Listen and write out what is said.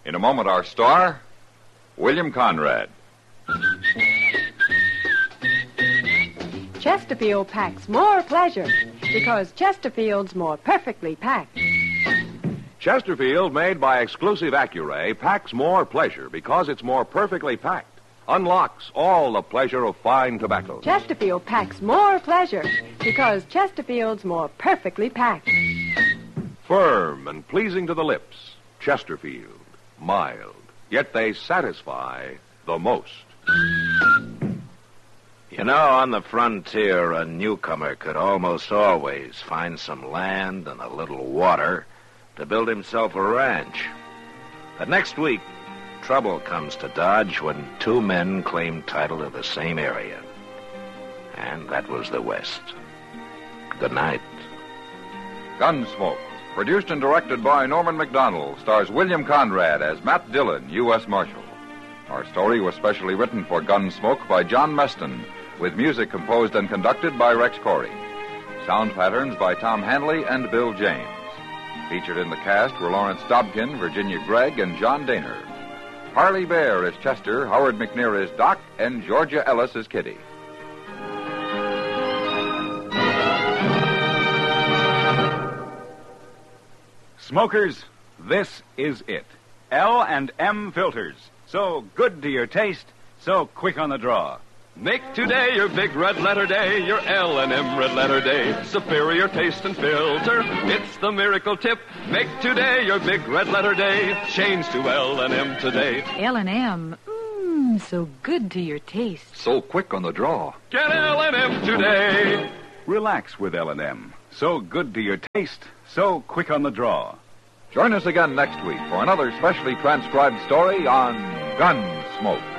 In a moment, our star, William Conrad. Chesterfield packs more pleasure because Chesterfield's more perfectly packed. Chesterfield, made by exclusive Accuray, packs more pleasure because it's more perfectly packed. Unlocks all the pleasure of fine tobacco. Chesterfield packs more pleasure because Chesterfield's more perfectly packed. Firm and pleasing to the lips. Chesterfield. Mild. Yet they satisfy the most. You know, on the frontier, a newcomer could almost always find some land and a little water to build himself a ranch. But next week, trouble comes to Dodge when two men claim title to the same area. And that was the West. Good night. Gunsmoke, produced and directed by Norman Macdonald, stars William Conrad as Matt Dillon, U.S. Marshal. Our story was specially written for Gunsmoke by John Meston, with music composed and conducted by Rex Corey. Sound patterns by Tom Hanley and Bill James. Featured in the cast were Lawrence Dobkin, Virginia Gregg, and John Daner. Harley Bear is Chester, Howard McNear is Doc, and Georgia Ellis is Kitty. Smokers, this is it. L&M filters. So good to your taste, so quick on the draw. Make today your big red letter day, your L&M red letter day. Superior taste and filter, it's the miracle tip. Make today your big red letter day. Change to L&M today. L&M, so good to your taste. So quick on the draw. Get L&M today. Relax with L&M. So good to your taste, so quick on the draw. Join us again next week for another specially transcribed story on Gunsmoke.